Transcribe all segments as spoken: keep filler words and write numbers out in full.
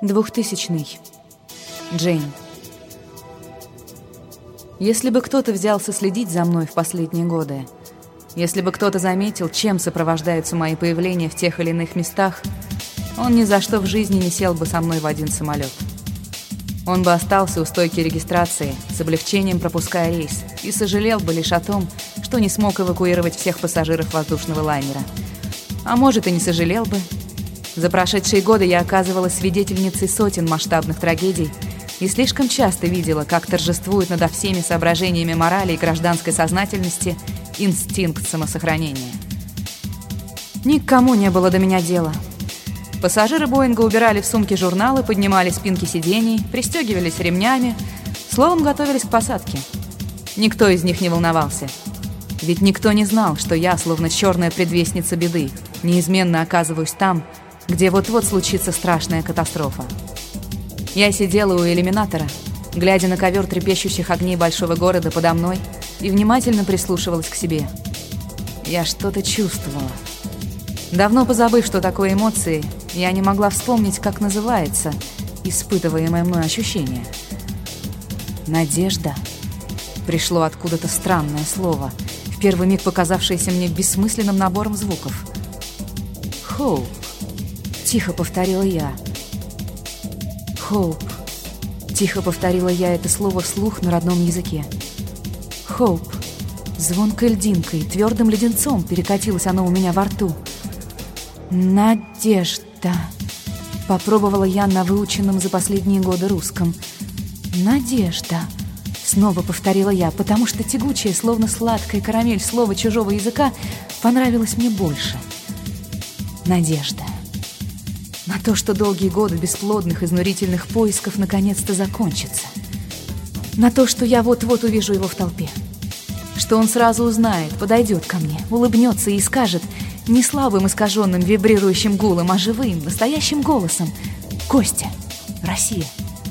Двухтысячный. Джейн. Если бы кто-то взялся следить за мной в последние годы, если бы кто-то заметил, чем сопровождаются мои появления в тех или иных местах, он ни за что в жизни не сел бы со мной в один самолет. Он бы остался у стойки регистрации, с облегчением пропуская рейс, и сожалел бы лишь о том, что не смог эвакуировать всех пассажиров воздушного лайнера. А может, и не сожалел бы. За прошедшие годы я оказывалась свидетельницей сотен масштабных трагедий и слишком часто видела, как торжествует над всеми соображениями морали и гражданской сознательности инстинкт самосохранения. Ни к кому не было до меня дела. Пассажиры Боинга убирали в сумки журналы, поднимали спинки сидений, пристегивались ремнями, словом, готовились к посадке. Никто из них не волновался. Ведь никто не знал, что я, словно черная предвестница беды, неизменно оказываюсь там, где вот-вот случится страшная катастрофа. Я сидела у иллюминатора, глядя на ковер трепещущих огней большого города подо мной, и внимательно прислушивалась к себе. Я что-то чувствовала. Давно позабыв, что такое эмоции, я не могла вспомнить, как называется испытываемое мной ощущение. Надежда. Пришло откуда-то странное слово, в первый миг показавшееся мне бессмысленным набором звуков. «Хоуп», — тихо повторила я. «Хоуп», — тихо повторила я это слово вслух на родном языке. «Хоуп». Звонкой льдинкой, твердым леденцом перекатилось оно у меня во рту. «Надежда», — попробовала я на выученном за последние годы русском. «Надежда», — снова повторила я, потому что тягучее, словно сладкая карамель слово чужого языка понравилось мне больше. Надежда. На то, что долгие годы бесплодных, изнурительных поисков наконец-то закончатся. На то, что я вот-вот увижу его в толпе. Что он сразу узнает, подойдет ко мне, улыбнется и скажет не слабым, искаженным, вибрирующим гулом, а живым, настоящим голосом: «Костя, Россия».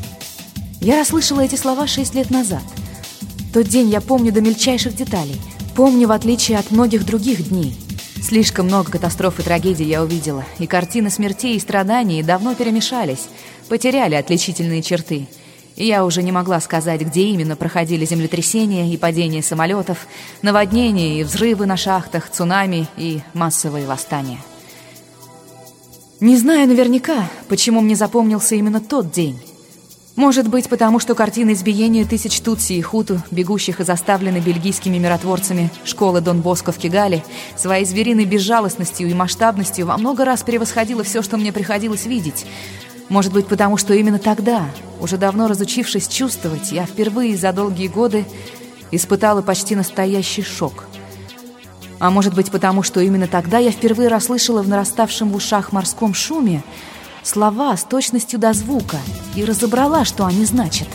Я расслышала эти слова шесть лет назад. Тот день я помню до мельчайших деталей. Помню, в отличие от многих других дней. Слишком много катастроф и трагедий я увидела, и картины смертей и страданий давно перемешались, потеряли отличительные черты. И я уже не могла сказать, где именно проходили землетрясения и падения самолетов, наводнения и взрывы на шахтах, цунами и массовые восстания. Не знаю наверняка, почему мне запомнился именно тот день. Может быть, потому что картины избиения тысяч тутси и хуту, бегущих из оставленной бельгийскими миротворцами школы Дон Боско в Кигале, своей звериной безжалостностью и масштабностью во много раз превосходило все, что мне приходилось видеть. Может быть, потому что именно тогда, уже давно разучившись чувствовать, я впервые за долгие годы испытала почти настоящий шок. А может быть, потому что именно тогда я впервые расслышала в нараставшем в ушах морском шуме слова с точностью до звука и разобрала, что они значат.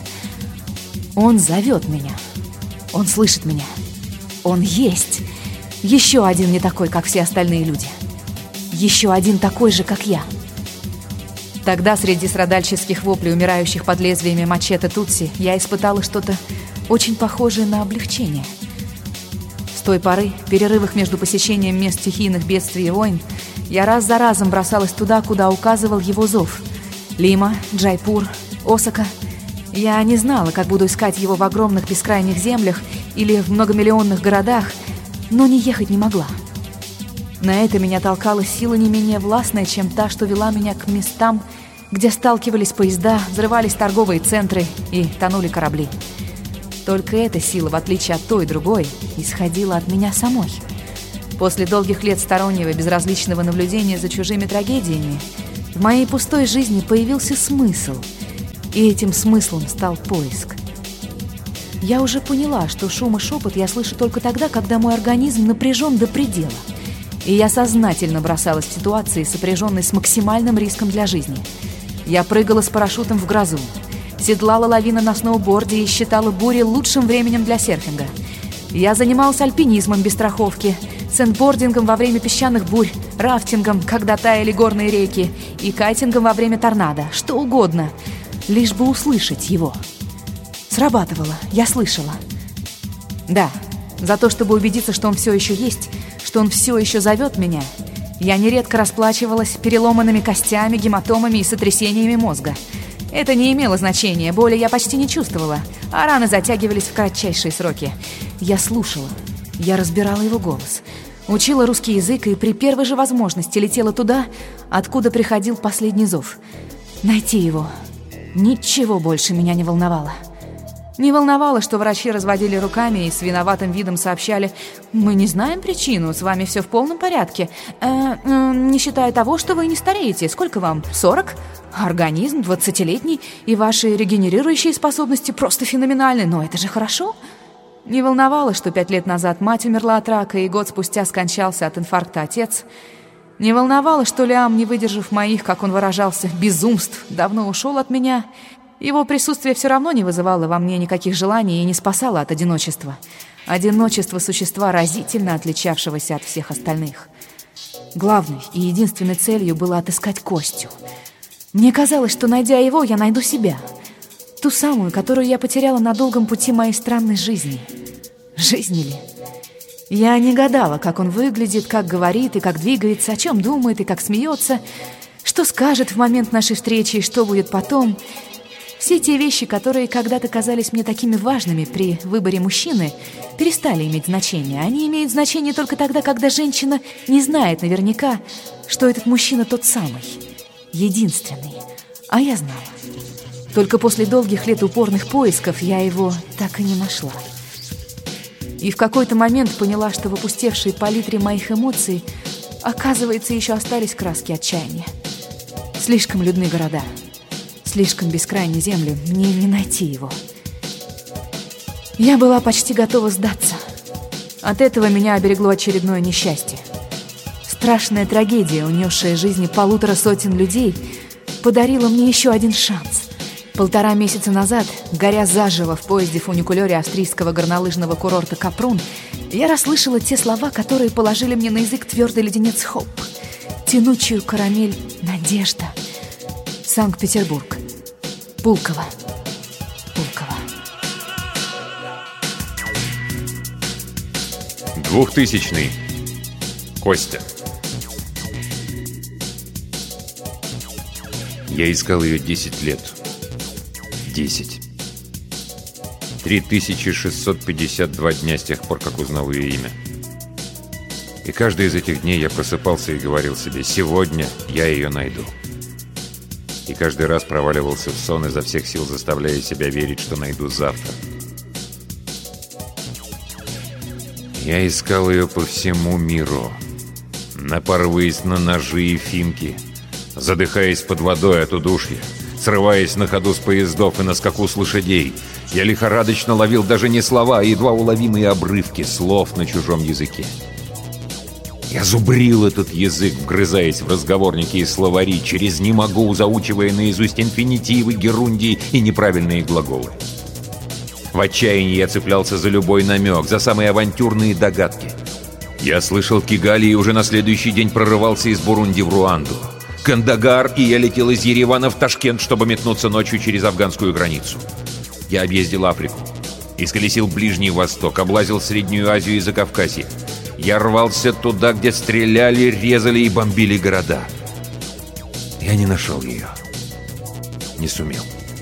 Он зовет меня. Он слышит меня. Он есть. Еще один не такой, как все остальные люди. Еще один такой же, как я. Тогда среди страдальческих воплей, умирающих под лезвиями мачете тутси, я испытала что-то очень похожее на облегчение. С той поры, в перерывах между посещением мест стихийных бедствий и войн, я раз за разом бросалась туда, куда указывал его зов. Лима, Джайпур, Осака. Я не знала, как буду искать его в огромных бескрайних землях или в многомиллионных городах, но не ехать не могла. На это меня толкала сила не менее властная, чем та, что вела меня к местам, где сталкивались поезда, взрывались торговые центры и тонули корабли. Только эта сила, в отличие от той и другой, исходила от меня самой. После долгих лет стороннего безразличного наблюдения за чужими трагедиями в моей пустой жизни появился смысл, и этим смыслом стал поиск. Я уже поняла, что шум и шепот я слышу только тогда, когда мой организм напряжен до предела. И я сознательно бросалась в ситуации, сопряженной с максимальным риском для жизни. Я прыгала с парашютом в грозу, седлала лавины на сноуборде и считала бури лучшим временем для серфинга. Я занималась альпинизмом без страховки, сэндбордингом во время песчаных бурь, рафтингом, когда таяли горные реки, и кайтингом во время торнадо, что угодно, лишь бы услышать его. Срабатывало, я слышала. Да, за то, чтобы убедиться, что он все еще есть, что он все еще зовет меня, Я нередко расплачивалась переломанными костями, гематомами и сотрясениями мозга. Это не имело значения, боли я почти не чувствовала, а раны затягивались в кратчайшие сроки. Я слушала, я разбирала его голос, учила русский язык и при первой же возможности летела туда, откуда приходил последний зов. Найти его. Ничего больше меня не волновало. Не волновало, что врачи разводили руками и с виноватым видом сообщали: «Мы не знаем причину, с вами все в полном порядке. Э, э, не считая того, что вы не стареете. Сколько вам? сорок? Организм двадцатилетний, и ваши регенерирующие способности просто феноменальны. Но это же хорошо». Не волновало, что пять лет назад мать умерла от рака, и год спустя скончался от инфаркта отец. Не волновало, что Лиам, не выдержав моих, как он выражался, безумств, давно ушел от меня. Его присутствие все равно не вызывало во мне никаких желаний и не спасало от одиночества. Одиночество существа, разительно отличавшегося от всех остальных. Главной и единственной целью было отыскать Костю. Мне казалось, что, найдя его, я найду себя. Ту самую, которую я потеряла на долгом пути моей странной жизни. Жизни ли? Я не гадала, как он выглядит, как говорит и как двигается, о чем думает и как смеется, что скажет в момент нашей встречи и что будет потом. Все те вещи, которые когда-то казались мне такими важными при выборе мужчины, перестали иметь значение. Они имеют значение только тогда, когда женщина не знает наверняка, что этот мужчина тот самый, единственный. А я знала. Только после долгих лет упорных поисков я его так и не нашла. И в какой-то момент поняла, что в опустевшей палитре моих эмоций, оказывается, еще остались краски отчаяния. Слишком людны города. Слишком бескрайние земли, мне не найти его. Я была почти готова сдаться. От этого меня оберегло очередное несчастье. Страшная трагедия, унесшая жизни полутора сотен людей, подарила мне еще один шанс. Полтора месяца назад, горя заживо в поезде-фуникулере австрийского горнолыжного курорта Капрун, я расслышала те слова, которые положили мне на язык твердый леденец Хоп, тянучую карамель «Надежда». Санкт-Петербург. Пулково. Пулково. Двухтысячный. Костя. Я искал ее десять лет. Десять. Три тысячи шестьсот пятьдесят два дня с тех пор, как узнал ее имя. И каждый из этих дней я просыпался и говорил себе: сегодня я ее найду. И каждый раз проваливался в сон, изо всех сил заставляя себя верить, что найду завтра. Я искал ее по всему миру, напарываясь на ножи и финки, задыхаясь под водой от удушья, срываясь на ходу с поездов и на скаку с лошадей. Я лихорадочно ловил даже не слова, а едва уловимые обрывки слов на чужом языке. Я зубрил этот язык, вгрызаясь в разговорники и словари, через «не могу», заучивая наизусть инфинитивы, герундии и неправильные глаголы. В отчаянии я цеплялся за любой намек, за самые авантюрные догадки. Я слышал Кигали и уже на следующий день прорывался из Бурунди в Руанду. Кандагар, и я летел из Еревана в Ташкент, чтобы метнуться ночью через афганскую границу. Я объездил Африку, исколесил Ближний Восток, облазил Среднюю Азию и Закавказье. Я рвался туда, где стреляли, резали и бомбили города. Я не нашел ее. Не сумел.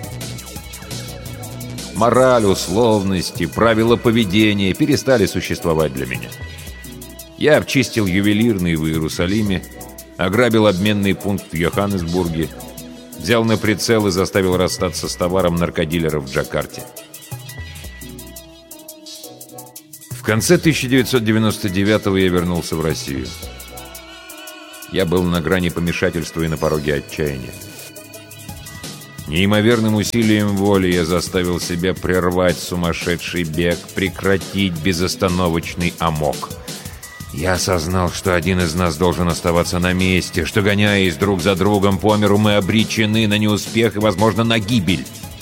Мораль, условности, правила поведения перестали существовать для меня. Я обчистил ювелирный в Иерусалиме, ограбил обменный пункт в Йоханнесбурге, взял на прицел и заставил расстаться с товаром наркодилеров в Джакарте. В конце тысяча девятьсот девяносто девятого я вернулся в Россию. Я был на грани помешательства и на пороге отчаяния. Неимоверным усилием воли я заставил себя прервать сумасшедший бег, прекратить безостановочный амок. Я осознал, что один из нас должен оставаться на месте, что, гоняясь друг за другом по миру, мы обречены на неуспех и, возможно, на гибель.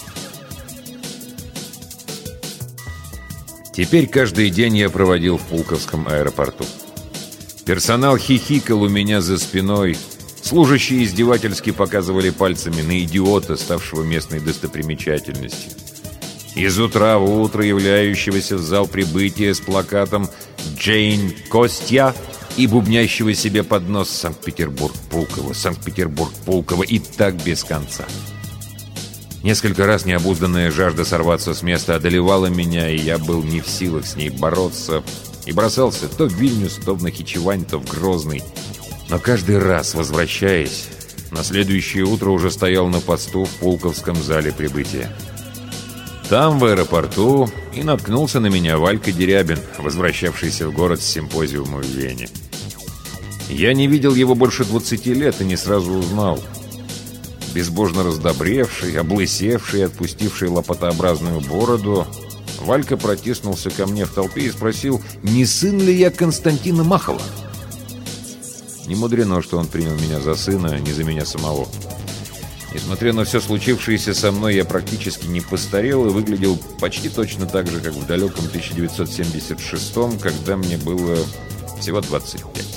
Теперь каждый день я проводил в Пулковском аэропорту. Персонал хихикал у меня за спиной. Служащие издевательски показывали пальцами на идиота, ставшего местной достопримечательностью. Из утра в утро являющегося в зал прибытия с плакатом «Джейн Костя» и бубнящего себе под нос Санкт-Петербург, Пулково, Санкт-Петербург, Пулково, и так без конца. Несколько раз необузданная жажда сорваться с места одолевала меня, и я был не в силах с ней бороться, и бросался то в Вильнюс, то в Нахичевань, то в Грозный. Но каждый раз, возвращаясь, на следующее утро уже стоял на посту в Пулковском зале прибытия. Там, в аэропорту, и наткнулся на меня Валька Дерябин, возвращавшийся в город с симпозиума в Вене. Я не видел его больше двадцати лет и не сразу узнал. Безбожно раздобревший, облысевший, отпустивший лопатообразную бороду, Валька протиснулся ко мне в толпе и спросил, не сын ли я Константина Махова. Не мудрено, что он принял меня за сына, а не за меня самого. Несмотря на все случившееся со мной, я практически не постарел и выглядел почти точно так же, как в далеком тысяча девятьсот семьдесят шестом, когда мне было всего двадцать пять.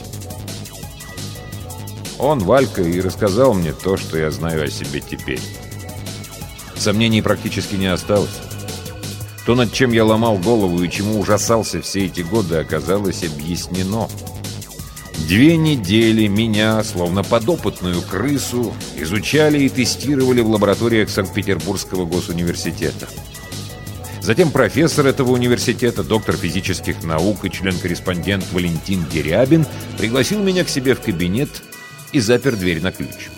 Он, Валька, и рассказал мне то, что я знаю о себе теперь. Сомнений практически не осталось. То, над чем я ломал голову и чему ужасался все эти годы, оказалось объяснено. Две недели меня, словно подопытную крысу, изучали и тестировали в лабораториях Санкт-Петербургского госуниверситета. Затем профессор этого университета, доктор физических наук и член-корреспондент Валентин Дерябин пригласил меня к себе в кабинет и запер дверь на ключ.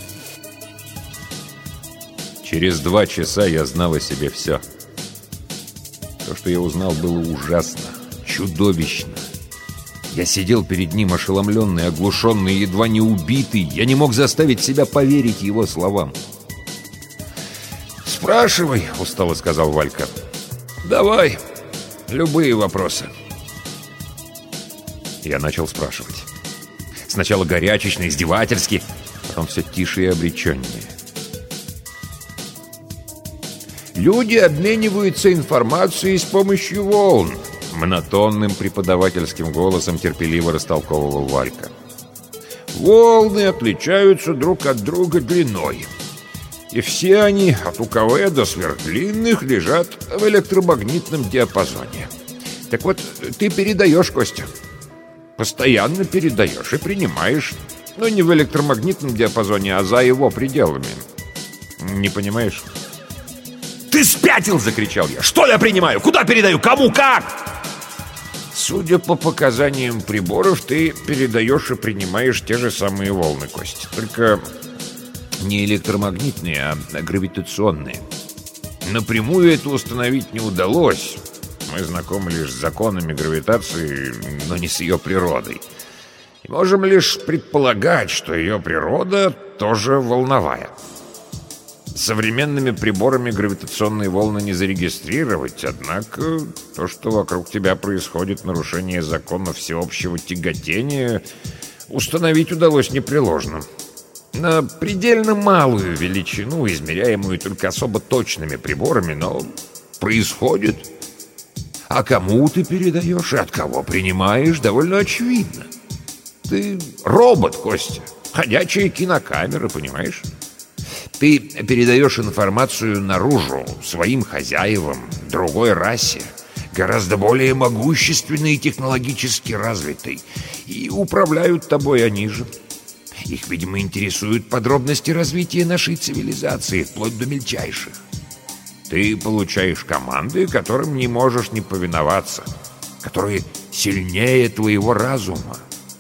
Через два часа я знал о себе все. То, что я узнал, было ужасно, чудовищно. Я сидел перед ним ошеломленный, оглушенный, едва не убитый. Я не мог заставить себя поверить его словам. «Спрашивай», — устало сказал Валька. «Давай, любые вопросы». Я начал спрашивать. Сначала горячечно, издевательски, потом все тише и обреченнее. «Люди обмениваются информацией с помощью волн», — монотонным преподавательским голосом терпеливо растолковывал Валька. «Волны отличаются друг от друга длиной, и все они, от УКВ до сверхдлинных, лежат в электромагнитном диапазоне. Так вот, ты передаешь, Костя. Постоянно передаешь и принимаешь, но не в электромагнитном диапазоне, а за его пределами. Не понимаешь?» «Ты спятил!» — закричал я. «Что я принимаю? Куда передаю? Кому? Как?» «Судя по показаниям приборов, ты передаешь и принимаешь те же самые волны, Костя. Только не электромагнитные, а гравитационные. Напрямую это установить не удалось. Мы знакомы лишь с законами гравитации, но не с ее природой. И можем лишь предполагать, что ее природа тоже волновая. Современными приборами гравитационные волны не зарегистрировать, однако то, что вокруг тебя происходит нарушение законов всеобщего тяготения, установить удалось непреложно. На предельно малую величину, измеряемую только особо точными приборами, но происходит. А кому ты передаешь и от кого принимаешь, довольно очевидно. Ты робот, Костя, ходячая кинокамера, понимаешь? Ты передаешь информацию наружу, своим хозяевам, другой расе, гораздо более могущественной и технологически развитой, и управляют тобой они же. Их, видимо, интересуют подробности развития нашей цивилизации, вплоть до мельчайших. Ты получаешь команды, которым не можешь не повиноваться, которые сильнее твоего разума.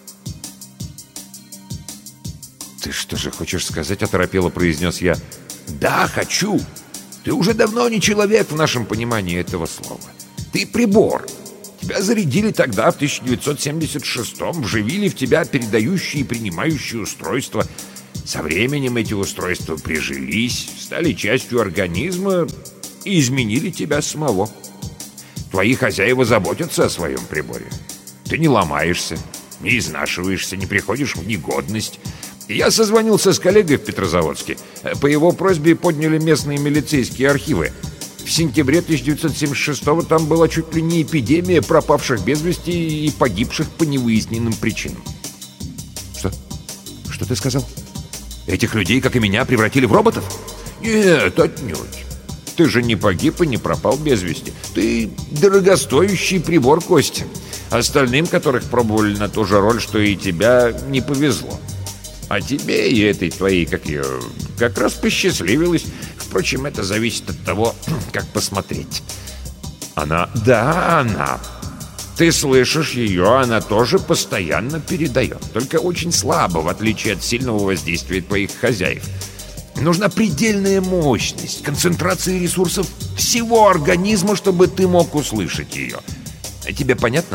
«Ты что же хочешь сказать?» — оторопело произнес я. «Да, хочу. Ты уже давно не человек в нашем понимании этого слова. Ты прибор. Тебя зарядили тогда, в тысяча девятьсот семьдесят шестом, вживили в тебя передающие и принимающие устройства. Со временем эти устройства прижились, стали частью организма и изменили тебя самого. Твои хозяева заботятся о своем приборе. Ты не ломаешься, не изнашиваешься, не приходишь в негодность». Я созвонился с коллегой в Петрозаводске. По его просьбе подняли местные милицейские архивы. В сентябре тысяча девятьсот семьдесят шестого там была чуть ли не эпидемия пропавших без вести и погибших по невыясненным причинам. Что? Что ты сказал? Этих людей, как и меня, превратили в роботов? Нет, отнюдь. Ты же не погиб и не пропал без вести. Ты дорогостоящий прибор, Костя. Остальным, которых пробовали на ту же роль, что и тебя, не повезло. А тебе и этой твоей, как ее, как раз посчастливилось. Впрочем, это зависит от того, как посмотреть. Она... Да, она... Ты слышишь ее, она тоже постоянно передает. Только очень слабо, в отличие от сильного воздействия твоих хозяев. Нужна предельная мощность, концентрация ресурсов всего организма, чтобы ты мог услышать ее. Тебе понятно?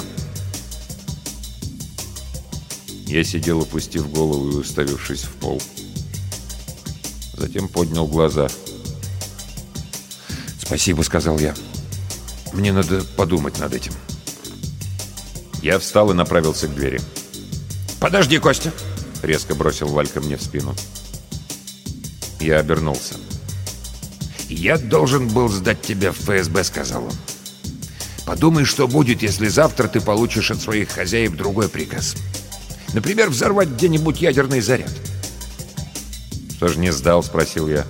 Я сидел, опустив голову и уставившись в пол. Затем поднял глаза. «Спасибо», — сказал я. «Мне надо подумать над этим». Я встал и направился к двери. «Подожди, Костя!» — резко бросил Валька мне в спину. Я обернулся. «Я должен был сдать тебя в эф эс бэ», — сказал он. «Подумай, что будет, если завтра ты получишь от своих хозяев другой приказ. Например, взорвать где-нибудь ядерный заряд». «Что ж не сдал?» — спросил я.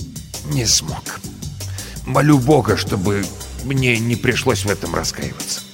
«Не смог. Молю Бога, чтобы мне не пришлось в этом раскаиваться».